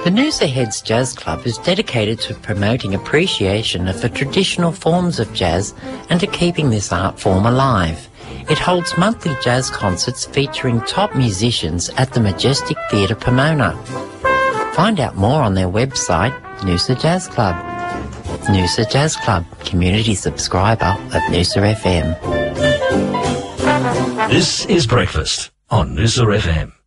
The Noosa Heads Jazz Club is dedicated to promoting appreciation of the traditional forms of jazz and to keeping this art form alive. It holds monthly jazz concerts featuring top musicians at the Majestic Theatre, Pomona. Find out more on their website, Noosa Jazz Club. Noosa Jazz Club, community subscriber of Noosa FM. This is Breakfast on Noosa FM.